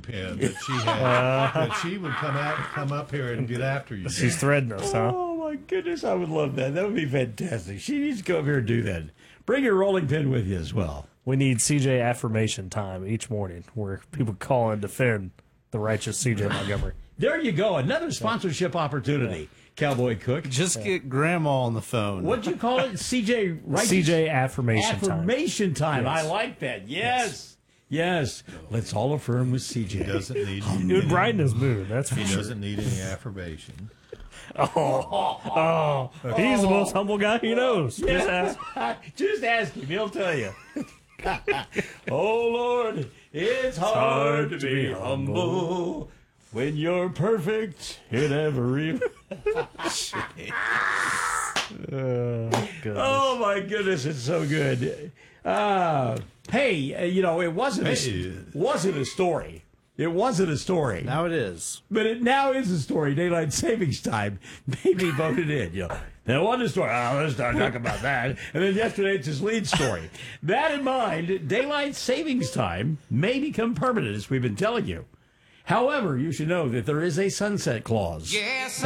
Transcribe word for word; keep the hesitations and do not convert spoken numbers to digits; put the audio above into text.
pen that she had, uh, that she would come out, come up here and get after you. She's threading us, huh? Oh, my goodness, I would love that. That would be fantastic. She needs to come up here and do that. Bring your rolling pin with you as well. We need C J affirmation time each morning where people call and defend the righteous C J Montgomery. There you go. Another sponsorship opportunity, yeah. Cowboy Cook. Just get yeah. Grandma on the phone. What'd you call it? C J righteous? C J affirmation, affirmation time. time. Yes. I like that. Yes. Yes. yes. Let's all affirm with C J. He doesn't need It would brighten his mood. That's for He sure. doesn't need any affirmation. Oh, oh, oh, he's the most humble guy he knows. Yeah. Just ask. Just ask him. He'll tell you. Oh, Lord, it's hard, hard to be humble. humble when you're perfect in every... oh, oh, my goodness, it's so good. Uh, hey, uh, you know, it wasn't, hey. a, wasn't a story. It wasn't a story. Now it is. But it now is a story. Daylight savings time maybe voted in. You know, there wasn't a story. Oh, let's not talk about that. And then yesterday it's his lead story. That in mind, daylight savings time may become permanent, as we've been telling you. However, you should know that there is a sunset clause. Yes,